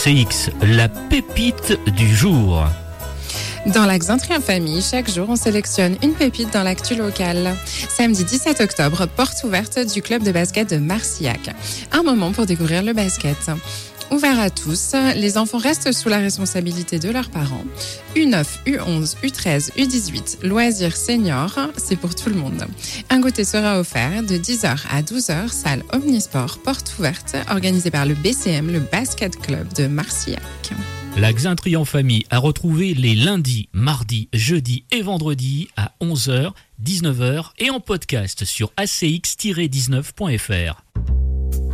CX, la pépite du jour. Dans l'Axantrie en famille, chaque jour, on sélectionne une pépite dans l'actu locale. Samedi 17 octobre, porte ouverte du club de basket de Marcillac. Un moment pour découvrir le basket. Ouvert à tous, les enfants restent sous la responsabilité de leurs parents. U9, U11, U13, U18, loisirs seniors, c'est pour tout le monde. Un goûter sera offert de 10h à 12h, salle Omnisport, porte ouverte, organisée par le BCM, le Basket Club de Marcillac. L'Axantrie en famille à retrouver les lundis, mardis, jeudis et vendredis à 11h, 19h et en podcast sur acx-19.fr.